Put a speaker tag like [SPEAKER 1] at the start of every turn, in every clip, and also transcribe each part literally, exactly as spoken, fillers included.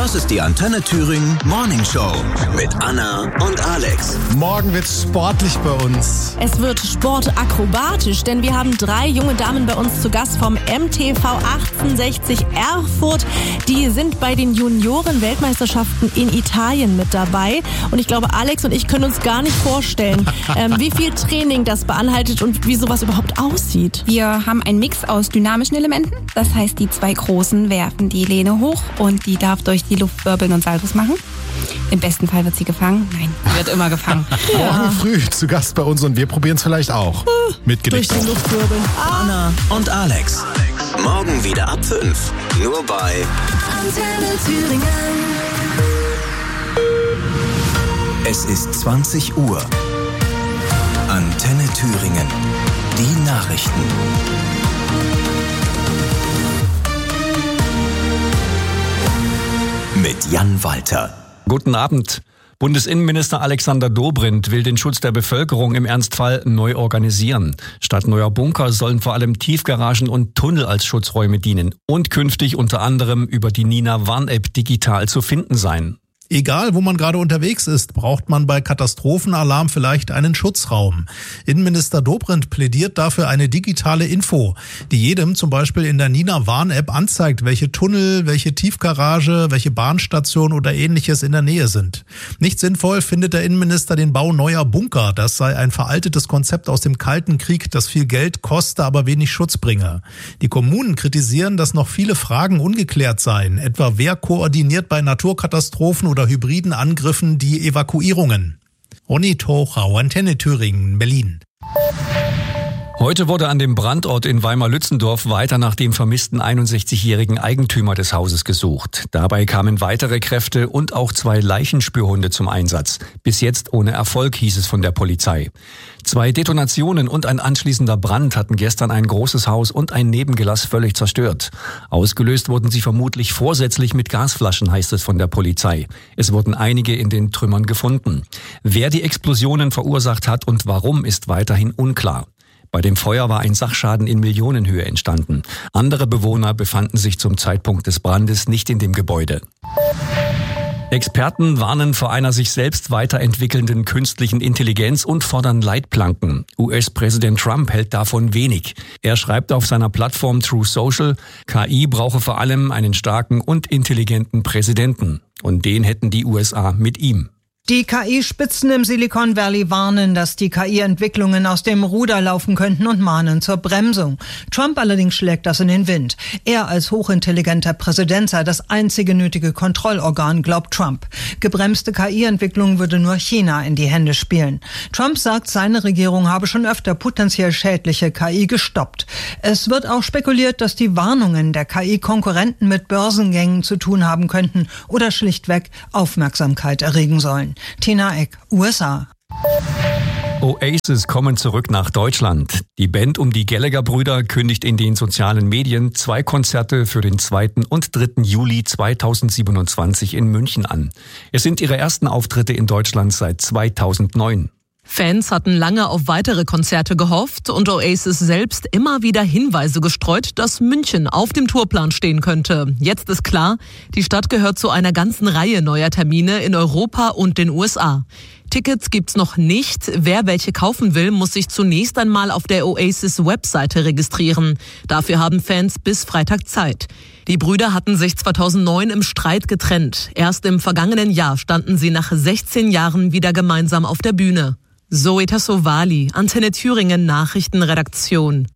[SPEAKER 1] Das ist die Antenne Thüringen Morning Show mit Anna und Alex.
[SPEAKER 2] Morgen wird's sportlich bei uns.
[SPEAKER 3] Es wird sportakrobatisch, denn wir haben drei junge Damen bei uns zu Gast vom M T V achtzehnhundertsechzig Erfurt. Die sind bei den Junioren-Weltmeisterschaften in Italien mit dabei. Und ich glaube, Alex und ich können uns gar nicht vorstellen, ähm, wie viel Training das beinhaltet und wie sowas überhaupt aussieht.
[SPEAKER 4] Wir haben einen Mix aus dynamischen Elementen. Das heißt, die zwei Großen werfen die Lehne hoch und die darf durch die Luft wirbeln und Saltos machen. Im besten Fall wird sie gefangen. Nein, sie wird immer gefangen.
[SPEAKER 2] Ja. Morgen früh zu Gast bei uns und wir probieren es vielleicht auch. Mit Gedicht.
[SPEAKER 3] Durch die Luft wirbeln.
[SPEAKER 1] Anna und Alex. Morgen wieder ab fünf. Nur bei
[SPEAKER 3] Antenne Thüringen.
[SPEAKER 1] Es ist zwanzig Uhr. Antenne Thüringen. Die Nachrichten. Mit Jan Walter.
[SPEAKER 5] Guten Abend. Bundesinnenminister Alexander Dobrindt will den Schutz der Bevölkerung im Ernstfall neu organisieren. Statt neuer Bunker sollen vor allem Tiefgaragen und Tunnel als Schutzräume dienen und künftig unter anderem über die Nina Warn-App digital zu finden sein.
[SPEAKER 2] Egal, wo man gerade unterwegs ist, braucht man bei Katastrophenalarm vielleicht einen Schutzraum. Innenminister Dobrindt plädiert dafür eine digitale Info, die jedem zum Beispiel in der Nina Warn-App anzeigt, welche Tunnel, welche Tiefgarage, welche Bahnstation oder ähnliches in der Nähe sind. Nicht sinnvoll findet der Innenminister den Bau neuer Bunker. Das sei ein veraltetes Konzept aus dem Kalten Krieg, das viel Geld koste, aber wenig Schutz bringe. Die Kommunen kritisieren, dass noch viele Fragen ungeklärt seien, etwa wer koordiniert bei Naturkatastrophen oder hybriden Angriffen die Evakuierungen. Ronny Tochau, Antenne Thüringen, Berlin.
[SPEAKER 5] Heute wurde an dem Brandort in Weimar-Lützendorf weiter nach dem vermissten einundsechzigjährigen Eigentümer des Hauses gesucht. Dabei kamen weitere Kräfte und auch zwei Leichenspürhunde zum Einsatz. Bis jetzt ohne Erfolg, hieß es von der Polizei. Zwei Detonationen und ein anschließender Brand hatten gestern ein großes Haus und ein Nebengelass völlig zerstört. Ausgelöst wurden sie vermutlich vorsätzlich mit Gasflaschen, heißt es von der Polizei. Es wurden einige in den Trümmern gefunden. Wer die Explosionen verursacht hat und warum, ist weiterhin unklar. Bei dem Feuer war ein Sachschaden in Millionenhöhe entstanden. Andere Bewohner befanden sich zum Zeitpunkt des Brandes nicht in dem Gebäude. Experten warnen vor einer sich selbst weiterentwickelnden künstlichen Intelligenz und fordern Leitplanken. U S-Präsident Trump hält davon wenig. Er schreibt auf seiner Plattform Truth Social, K I brauche vor allem einen starken und intelligenten Präsidenten. Und den hätten die U S A mit ihm.
[SPEAKER 6] Die K I-Spitzen im Silicon Valley warnen, dass die K I-Entwicklungen aus dem Ruder laufen könnten und mahnen zur Bremsung. Trump allerdings schlägt das in den Wind. Er als hochintelligenter Präsident sei das einzige nötige Kontrollorgan, glaubt Trump. Gebremste K I-Entwicklung würde nur China in die Hände spielen. Trump sagt, seine Regierung habe schon öfter potenziell schädliche K I gestoppt. Es wird auch spekuliert, dass die Warnungen der K I-Konkurrenten mit Börsengängen zu tun haben könnten oder schlichtweg Aufmerksamkeit erregen sollen. Tina Eck, U S A.
[SPEAKER 5] Oasis kommen zurück nach Deutschland. Die Band um die Gallagher-Brüder kündigt in den sozialen Medien zwei Konzerte für den zweiten und dritten Juli zweitausendsiebenundzwanzig in München an. Es sind ihre ersten Auftritte in Deutschland seit zweitausendneun.
[SPEAKER 7] Fans hatten lange auf weitere Konzerte gehofft und Oasis selbst immer wieder Hinweise gestreut, dass München auf dem Tourplan stehen könnte. Jetzt ist klar, die Stadt gehört zu einer ganzen Reihe neuer Termine in Europa und den U S A. Tickets gibt's noch nicht. Wer welche kaufen will, muss sich zunächst einmal auf der Oasis-Webseite registrieren. Dafür haben Fans bis Freitag Zeit. Die Brüder hatten sich zweitausendneun im Streit getrennt. Erst im vergangenen Jahr standen sie nach sechzehn Jahren wieder gemeinsam auf der Bühne. Zoe Tassovali, Antenne Thüringen Nachrichtenredaktion.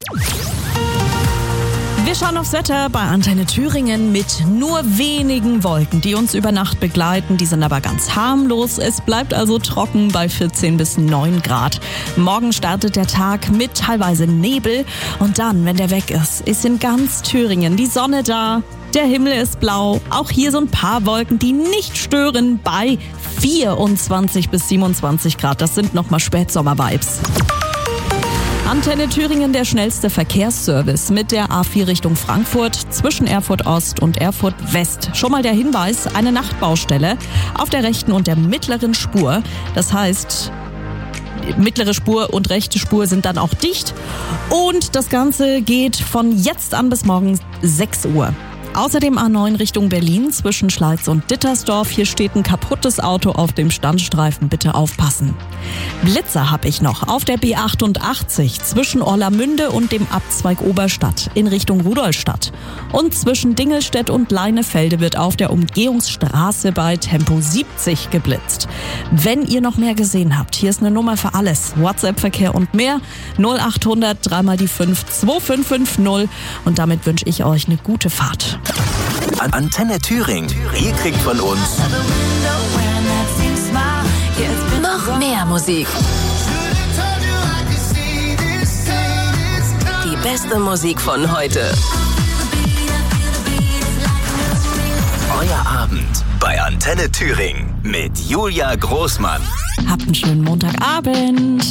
[SPEAKER 3] Wir schauen aufs Wetter bei Antenne Thüringen mit nur wenigen Wolken, die uns über Nacht begleiten. Die sind aber ganz harmlos. Es bleibt also trocken bei vierzehn bis neun Grad. Morgen startet der Tag mit teilweise Nebel. Und dann, wenn der weg ist, ist in ganz Thüringen die Sonne da. Der Himmel ist blau. Auch hier so ein paar Wolken, die nicht stören bei vierundzwanzig bis siebenundzwanzig Grad. Das sind nochmal Spätsommer-Vibes. Antenne Thüringen, der schnellste Verkehrsservice mit der A vier Richtung Frankfurt zwischen Erfurt Ost und Erfurt West. Schon mal der Hinweis, eine Nachtbaustelle auf der rechten und der mittleren Spur. Das heißt, mittlere Spur und rechte Spur sind dann auch dicht. Und das Ganze geht von jetzt an bis morgen sechs Uhr. Außerdem A neun Richtung Berlin zwischen Schleiz und Dittersdorf. Hier steht ein kaputtes Auto auf dem Standstreifen. Bitte aufpassen. Blitzer habe ich noch auf der B achtundachtzig zwischen Orlamünde und dem Abzweig Oberstadt in Richtung Rudolstadt. Und zwischen Dingelstedt und Leinefelde wird auf der Umgehungsstraße bei Tempo siebzig geblitzt. Wenn ihr noch mehr gesehen habt, hier ist eine Nummer für alles. WhatsApp-Verkehr und mehr. null achthundert drei mal die fünf zwei fünf fünf null. Und damit wünsche ich euch eine gute Fahrt.
[SPEAKER 1] Antenne Thüringen. Ihr kriegt von uns
[SPEAKER 8] noch mehr Musik. Die beste Musik von heute.
[SPEAKER 1] Euer Abend bei Antenne Thüringen mit Julia Großmann.
[SPEAKER 3] Habt einen schönen Montagabend.